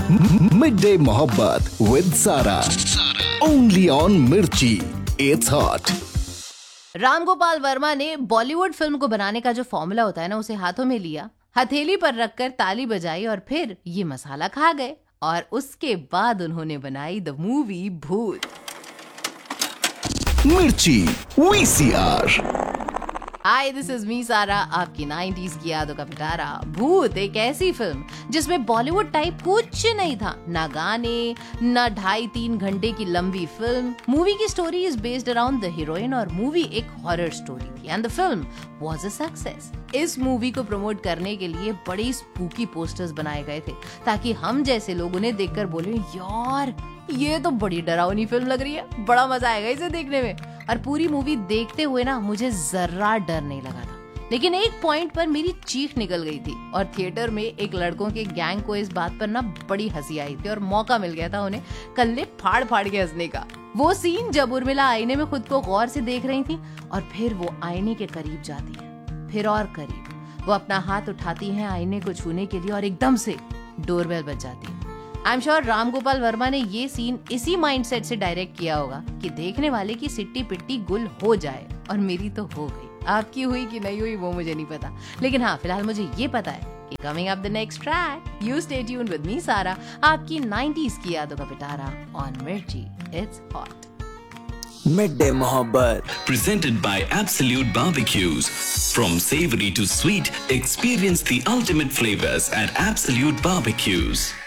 Mid day मोहब्बत with सारा, only on मिर्ची, इट्स हॉट। रामगोपाल वर्मा ने बॉलीवुड फिल्म को बनाने का जो फॉर्मूला होता है ना, उसे हाथों में लिया, हथेली पर रखकर ताली बजाई और फिर ये मसाला खा गए। और उसके बाद उन्होंने बनाई द मूवी भूत। मिर्ची VCR. Hi, this is me सारा, आपकी 90s की यादों का पिटारा। भूत एक ऐसी फिल्म जिसमें बॉलीवुड टाइप कुछ नहीं था, ना गाने, ना 2.5-3 घंटे की लंबी फिल्म। मूवी की story is based around the heroine और मूवी एक हॉरर स्टोरी थी and the film was a success. इस मूवी को प्रमोट करने के लिए बड़ी स्पूकी पोस्टर्स बनाए गए थे ताकि हम जैसे लोग उन्हें देखकर बोले, यार ये तो बड़ी डरावनी फिल्म लग रही है, बड़ा मजा आएगा इसे देखने में। और पूरी मूवी देखते हुए ना मुझे जर्रा डर नहीं लगा था, लेकिन एक पॉइंट पर मेरी चीख निकल गई थी और थिएटर में एक लड़कों के गैंग को इस बात पर ना बड़ी हंसी आई थी और मौका मिल गया था उन्हें कल्ले फाड़ फाड़ के हंसने का। वो सीन जब उर्मिला आईने में खुद को गौर से देख रही थी और फिर वो आईने के करीब जाती है, फिर और करीब वो अपना हाथ उठाती है आईने को छूने के लिए और एकदम से डोरबेल बज जाती है। I am sure Ramgopal Verma ने ये सीन इसी माइंडसेट से डायरेक्ट किया होगा कि देखने वाले की सिट्टी पिट्टी गुल हो जाए, और मेरी तो हो गई। आपकी हुई कि नहीं हुई वो मुझे नहीं पता, लेकिन हाँ फिलहाल मुझे ये पता है कि coming up the next track, you stay tuned with me सारा, आपकी 90s की यादों का पिटारा ऑन मिर्ची, it's hot. Midday Mohabbat, presented by Absolute Barbecues. From savory to sweet, experience the ultimate flavors at Absolute Barbecues.